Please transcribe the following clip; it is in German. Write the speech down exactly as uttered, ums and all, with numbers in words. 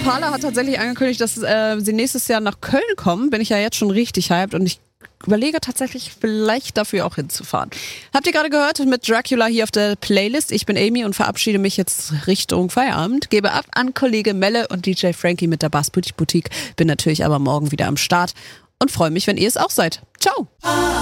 Opala hat tatsächlich angekündigt, dass äh, sie nächstes Jahr nach Köln kommen. Bin ich ja jetzt schon richtig hyped und ich überlege tatsächlich vielleicht dafür auch hinzufahren. Habt ihr gerade gehört mit Dracula hier auf der Playlist? Ich bin Amy und verabschiede mich jetzt Richtung Feierabend. Gebe ab an Kollege Melle und D J Frankie mit der Bass Boutique. Bin natürlich aber morgen wieder am Start und freue mich, wenn ihr es auch seid. Ciao!